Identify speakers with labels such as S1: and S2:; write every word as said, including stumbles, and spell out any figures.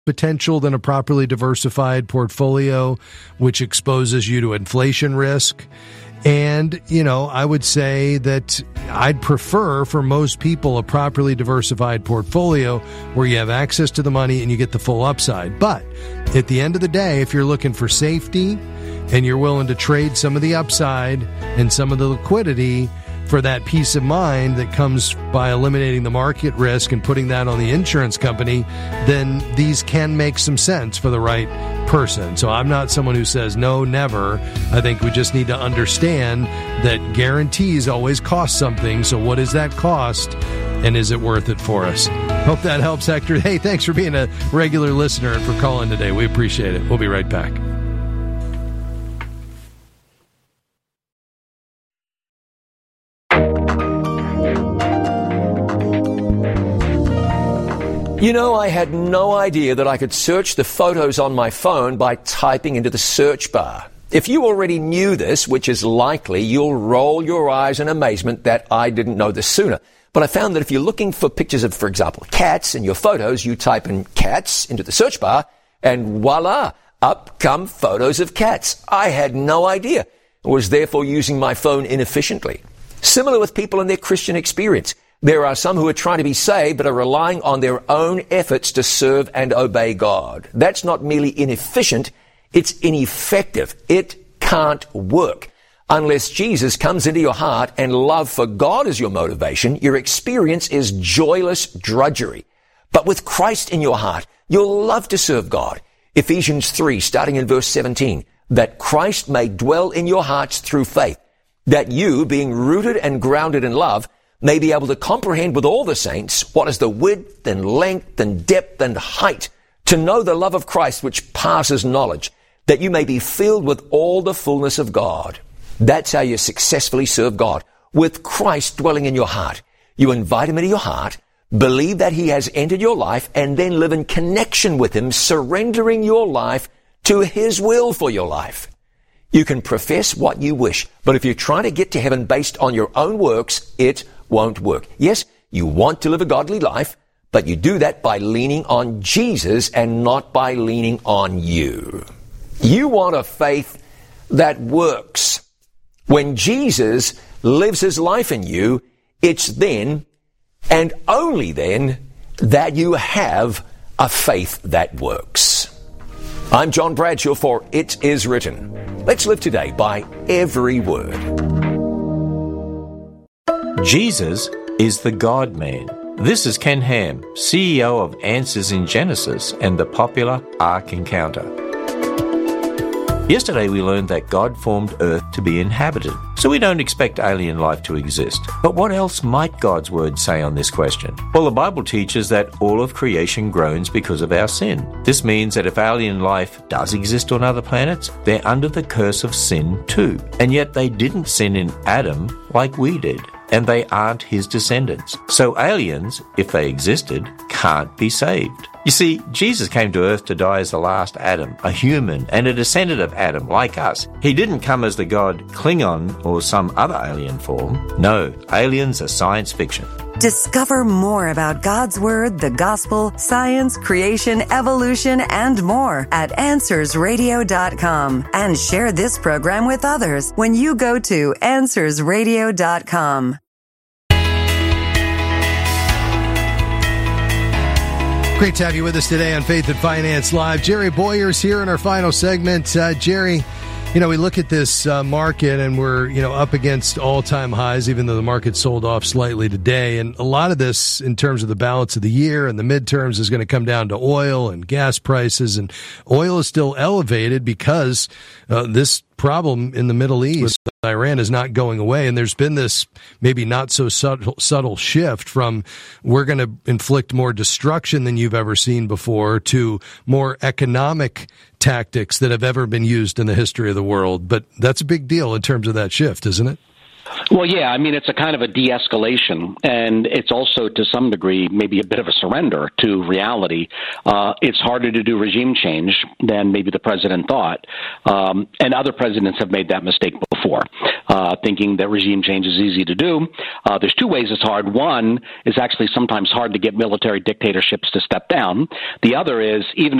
S1: potential than a properly diversified portfolio, which exposes you to inflation risk. And, you know, I would say that I'd prefer for most people a properly diversified portfolio where you have access to the money and you get the full upside. But at the end of the day, if you're looking for safety and you're willing to trade some of the upside and some of the liquidity for that peace of mind that comes by eliminating the market risk and putting that on the insurance company, then these can make some sense for the right person. So I'm not someone who says no, never. I think we just need to understand that guarantees always cost something. So what is that cost, and is it worth it for us? Hope that helps, Hector. Hey, thanks for being a regular listener and for calling today. We appreciate it. We'll be right back.
S2: You know, I had no idea that I could search the photos on my phone by typing into the search bar. If you already knew this, which is likely, you'll roll your eyes in amazement that I didn't know this sooner. But I found that if you're looking for pictures of, for example, cats in your photos, you type in cats into the search bar, and voila, up come photos of cats. I had no idea. I was therefore using my phone inefficiently. Similar with people in their Christian experience. There are some who are trying to be saved but are relying on their own efforts to serve and obey God. That's not merely inefficient, it's ineffective. It can't work. Unless Jesus comes into your heart and love for God is your motivation, your experience is joyless drudgery. But with Christ in your heart, you'll love to serve God. Ephesians three, starting in verse seventeen, that Christ may dwell in your hearts through faith, that you, being rooted and grounded in love, may be able to comprehend with all the saints what is the width and length and depth and height, to know the love of Christ which passes knowledge, that you may be filled with all the fullness of God. That's how you successfully serve God, with Christ dwelling in your heart. You invite him into your heart, believe that he has entered your life, and then live in connection with him, surrendering your life to his will for your life. You can profess what you wish, but if you're trying to get to heaven based on your own works, it won't work. Yes, you want to live a godly life, but you do that by leaning on Jesus and not by leaning on you. You want a faith that works. When Jesus lives his life in you, it's then and only then that you have a faith that works. I'm John Bradshaw for It Is Written. Let's live today by every word.
S3: Jesus is the God-man. This is Ken Ham, C E O of Answers in Genesis and the popular Ark Encounter. Yesterday we learned that God formed Earth to be inhabited, so we don't expect alien life to exist. But what else might God's Word say on this question? Well, the Bible teaches that all of creation groans because of our sin. This means that if alien life does exist on other planets, they're under the curse of sin too. And yet they didn't sin in Adam like we did, and they aren't his descendants. So aliens, if they existed, can't be saved. You see, Jesus came to earth to die as the last Adam, a human and a descendant of Adam like us. He didn't come as the god Klingon or some other alien form. No, aliens are science fiction.
S4: Discover more about God's Word, the Gospel, science, creation, evolution, and more at answers radio dot com. And share this program with others when you go to answers radio dot com.
S1: Great to have you with us today on Faith and Finance Live. Jerry Boyer's here in our final segment. Uh, Jerry, you know, we look at this uh, market and we're, you know, up against all-time highs, even though the market sold off slightly today. And a lot of this, in terms of the balance of the year and the midterms, is going to come down to oil and gas prices. And oil is still elevated because uh, this problem in the Middle East with Iran is not going away. And there's been this maybe not so subtle, subtle shift from we're going to inflict more destruction than you've ever seen before to more economic tactics that have ever been used in the history of the world. But that's a big deal in terms of that shift, isn't it?
S5: Well, yeah, I mean, it's a kind of a de-escalation, and it's also, to some degree, maybe a bit of a surrender to reality. Uh, it's harder to do regime change than maybe the president thought, um, and other presidents have made that mistake before, uh, thinking that regime change is easy to do. Uh, there's two ways it's hard. One is actually sometimes hard to get military dictatorships to step down. The other is, even